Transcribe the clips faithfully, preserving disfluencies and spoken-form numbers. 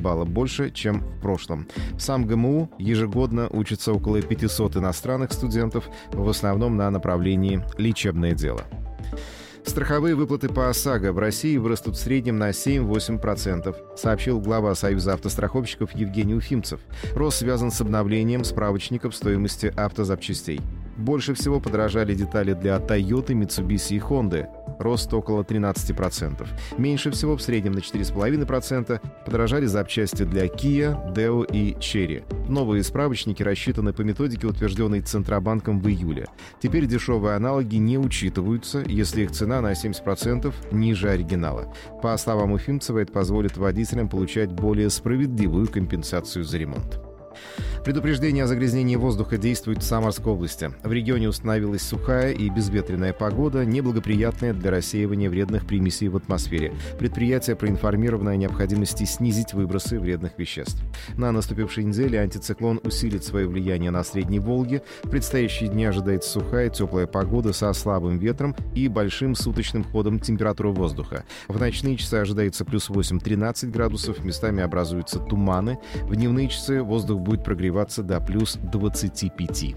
балла больше, чем в прошлом. В сам ГМУ ежегодно учатся около пятисот иностранных студентов, в основном на направлении лечебное дело. Страховые выплаты по ОСАГО в России вырастут в среднем на семь-восемь процентов, сообщил глава Союза автостраховщиков Евгений Уфимцев. Рост связан с обновлением справочников стоимости автозапчастей. Больше всего подорожали детали для Toyota, Mitsubishi и Honda. Рост около тринадцать процентов. Меньше всего, в среднем на четыре целых пять десятых процента, подорожали запчасти для Kia, Deo и Chery. Новые справочники рассчитаны по методике, утвержденной Центробанком в июле. Теперь дешевые аналоги не учитываются, если их цена на семьдесят процентов ниже оригинала. По словам Уфимцева, это позволит водителям получать более справедливую компенсацию за ремонт. Предупреждение о загрязнении воздуха действует в Самарской области. В регионе установилась сухая и безветренная погода, неблагоприятная для рассеивания вредных примесей в атмосфере. Предприятие проинформировано о необходимости снизить выбросы вредных веществ. На наступившей неделе антициклон усилит свое влияние на Средней Волге. В предстоящие дни ожидается сухая, теплая погода со слабым ветром и большим суточным ходом температуры воздуха. В ночные часы ожидается плюс восемь-тринадцать градусов, местами образуются туманы. В дневные часы воздух будет прогреваться до плюс двадцати пяти.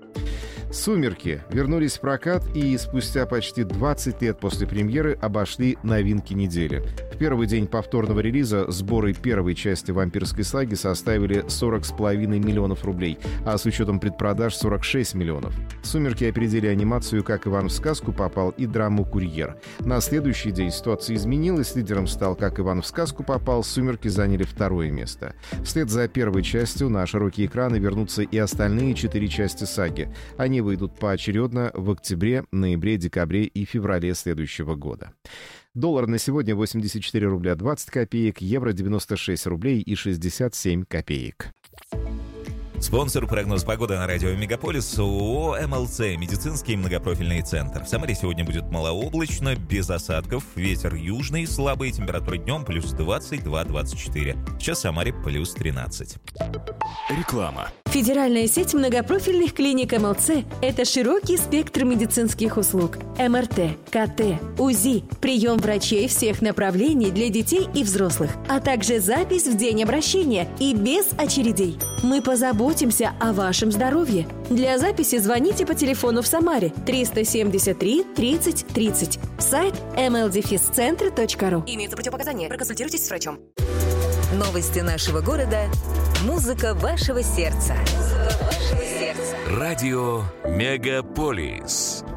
«Сумерки» вернулись в прокат и спустя почти двадцать лет после премьеры обошли новинки недели. В первый день повторного релиза сборы первой части «Вампирской саги» составили сорок с половиной миллионов рублей, а с учетом предпродаж сорок шесть миллионов. «Сумерки» опередили анимацию «Как Иван в сказку попал» и драму «Курьер». На следующий день ситуация изменилась, лидером стал «Как Иван в сказку попал», «Сумерки» заняли второе место. Вслед за первой частью на широкие экраны вернутся и остальные четыре части саги. Они выйдут поочередно в октябре, ноябре, декабре и феврале следующего года. Доллар на сегодня восемьдесят четыре рубля двадцать копеек, евро девяносто шесть рублей и шестьдесят семь копеек. Спонсор прогноз погоды на радио Мегаполис ООО эм эл цэ «Медицинский многопрофильный центр». В Самаре сегодня будет малооблачно, без осадков, ветер южный, слабые температуры днем плюс двадцать два - двадцать четыре. Сейчас в Самаре плюс тринадцать. Реклама. Федеральная сеть многопрофильных клиник эм эл цэ – это широкий спектр медицинских услуг. эм эр тэ, ка тэ, УЗИ, прием врачей всех направлений для детей и взрослых, а также запись в день обращения и без очередей. Мы позаботимся о вашем здоровье. Для записи звоните по телефону в Самаре триста семьдесят три тридцать тридцать. Сайт эм эл дефис центр точка ру. Имеются противопоказания. Проконсультируйтесь с врачом. Новости нашего города. Музыка вашего сердца. Музыка вашего сердца. Радио Мегаполис.